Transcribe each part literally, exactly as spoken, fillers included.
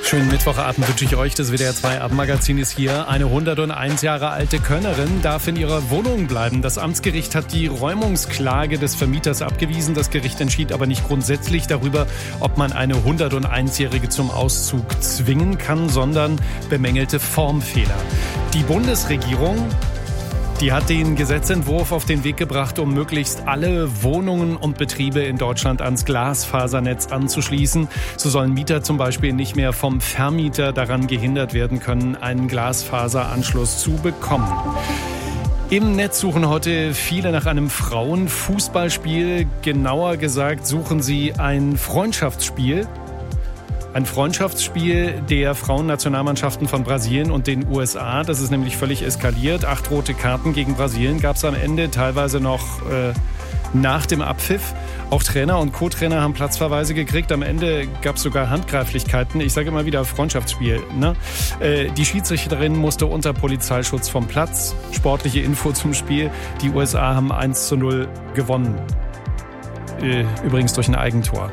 Schönen Mittwochabend wünsche ich euch. Das W D R zwei Abendmagazin ist hier. Eine hunderteins Jahre alte Kölnerin darf in ihrer Wohnung bleiben. Das Amtsgericht hat die Räumungsklage des Vermieters abgewiesen. Das Gericht entschied aber nicht grundsätzlich darüber, ob man eine hunderteins-Jährige zum Auszug zwingen kann, sondern bemängelte Formfehler. Die Bundesregierung, die hat den Gesetzentwurf auf den Weg gebracht, um möglichst alle Wohnungen und Betriebe in Deutschland ans Glasfasernetz anzuschließen. So sollen Mieter zum Beispiel nicht mehr vom Vermieter daran gehindert werden können, einen Glasfaseranschluss zu bekommen. Im Netz suchen heute viele nach einem Frauenfußballspiel. Genauer gesagt suchen sie ein Freundschaftsspiel. Ein Freundschaftsspiel der Frauennationalmannschaften von Brasilien und den U S A. Das ist nämlich völlig eskaliert. Acht rote Karten gegen Brasilien gab es am Ende, teilweise noch äh, nach dem Abpfiff. Auch Trainer und Co-Trainer haben Platzverweise gekriegt. Am Ende gab es sogar Handgreiflichkeiten. Ich sage immer wieder Freundschaftsspiel. Ne? Äh, die Schiedsrichterin musste unter Polizeischutz vom Platz. Sportliche Info zum Spiel. Die U S A haben eins zu null gewonnen. Äh, übrigens durch ein Eigentor.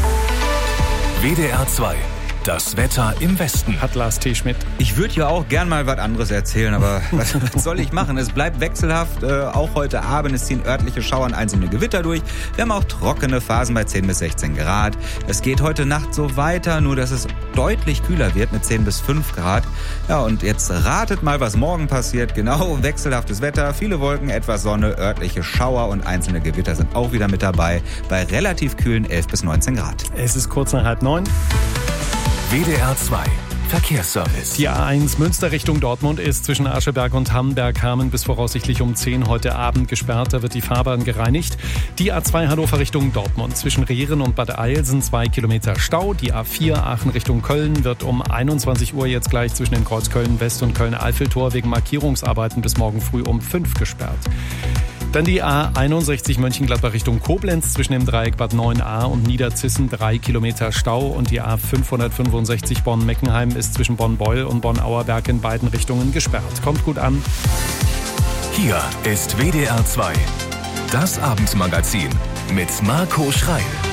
W D R zwei. Das Wetter im Westen. Hat Lars T. Schmidt. Ich würde ja auch gern mal was anderes erzählen, aber was, was soll ich machen? Es bleibt wechselhaft. Äh, auch heute Abend, es ziehen örtliche Schauer und einzelne Gewitter durch. Wir haben auch trockene Phasen bei zehn bis sechzehn Grad. Es geht heute Nacht so weiter, nur dass es deutlich kühler wird mit zehn bis fünf Grad. Ja, und jetzt ratet mal, was morgen passiert. Genau, wechselhaftes Wetter, viele Wolken, etwas Sonne, örtliche Schauer und einzelne Gewitter sind auch wieder mit dabei. Bei relativ kühlen elf bis neunzehn Grad. Es ist kurz nach halb neun. W D R zwei. Verkehrsservice. Die A eins Münster Richtung Dortmund ist zwischen Ascheberg und Hamberg-Hameln bis voraussichtlich um zehn heute Abend gesperrt. Da wird die Fahrbahn gereinigt. Die A zwei Hannover Richtung Dortmund zwischen Rehren und Bad Eilsen zwei Kilometer Stau. Die A vier Aachen Richtung Köln wird um einundzwanzig Uhr jetzt gleich zwischen dem Kreuz Köln-West und Köln-Eiffeltor wegen Markierungsarbeiten bis morgen früh um fünf gesperrt. Dann die A einundsechzig Mönchengladbach Richtung Koblenz zwischen dem Dreieck Bad neun a und Niederzissen drei Kilometer Stau. Und die A fünfhundertfünfundsechzig Bonn-Meckenheim ist zwischen Bonn-Beul und Bonn-Auerberg in beiden Richtungen gesperrt. Kommt gut an. Hier ist W D R zwei. Das Abendmagazin mit Marco Schreil.